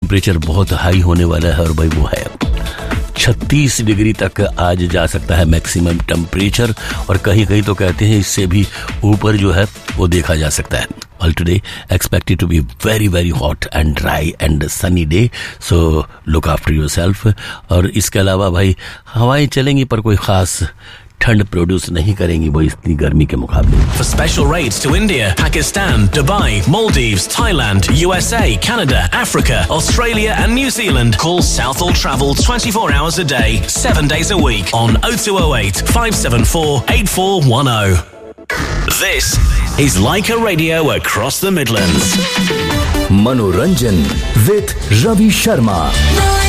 Temperature बहुत high होने वाला है और भाई वो है 36 डिग्री तक आज जा सकता है मैक्सिमम टेम्परेचर, और कहीं कहीं तो कहते हैं इससे भी ऊपर जो है वो देखा जा सकता है. All today expected to be very very hot and dry and sunny day, so look after yourself. और इसके अलावा भाई हवाएं चलेंगी पर कोई खास ठंड प्रोड्यूस नहीं करेंगी वो इतनी गर्मी के मुकाबले. For special rates to India, Pakistan, Dubai, Maldives, Thailand, USA, Canada, Africa, Australia and New Zealand, call Southall Travel 24 hours a day, 7 days a week on 0208 574 8410. This is Leica Radio across the Midlands. Manoranjan with Ravi Sharma.